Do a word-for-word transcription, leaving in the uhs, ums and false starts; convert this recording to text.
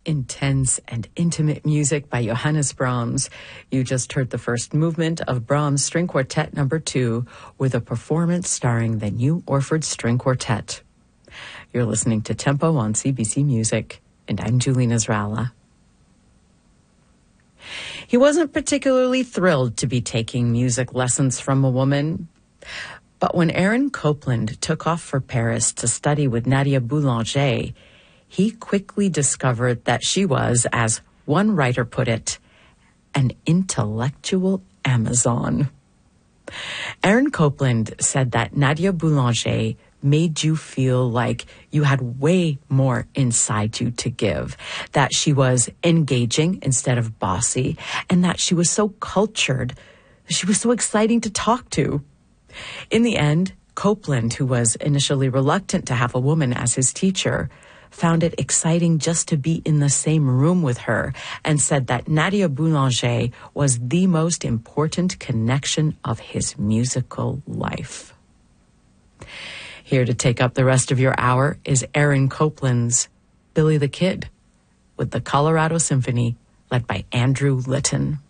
intense and intimate music by Johannes Brahms. You just heard the first movement of Brahms String Quartet number two with a performance starring the New Orford String Quartet. You're listening to Tempo on C B C Music, and I'm Julie Nasrallah. He wasn't particularly thrilled to be taking music lessons from a woman, but when Aaron Copland took off for Paris to study with Nadia Boulanger, he quickly discovered that she was, as one writer put it, an intellectual Amazon. Aaron Copland said that Nadia Boulanger made you feel like you had way more inside you to give, that she was engaging instead of bossy, and that she was so cultured, she was so exciting to talk to. In the end, Copland, who was initially reluctant to have a woman as his teacher, found it exciting just to be in the same room with her and said that Nadia Boulanger was the most important connection of his musical life. Here to take up the rest of your hour is Aaron Copland's Billy the Kid with the Colorado Symphony led by Andrew Litton.